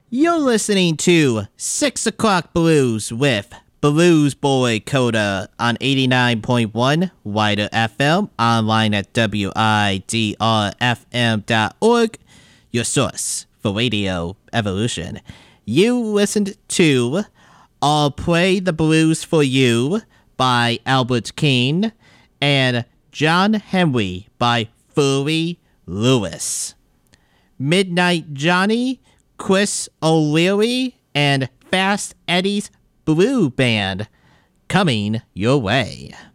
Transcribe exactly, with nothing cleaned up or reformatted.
You're listening to six O'Clock Blues with Blues Boy Coda on eighty-nine point one Wider F M, online at W I D R F M dot org, your source for radio evolution. You listened to I'll Play the Blues for You by Albert King and John Henry by Furry Lewis. Midnight Johnny, Chris O'Leary, and Fast Eddie's Blue Band coming your way.